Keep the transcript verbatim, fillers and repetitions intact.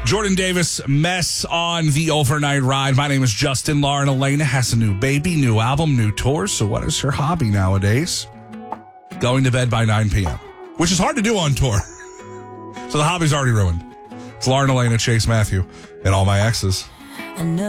Jordan Davis, Mess on the overnight ride. My name is Justin. Lauren Elena has a new baby, new album, new tours. So what is her hobby nowadays? Going to bed by nine p.m., which is hard to do on tour. So the hobby's already ruined. It's Lauren Elena, Chase Matthew, and all my exes. I know.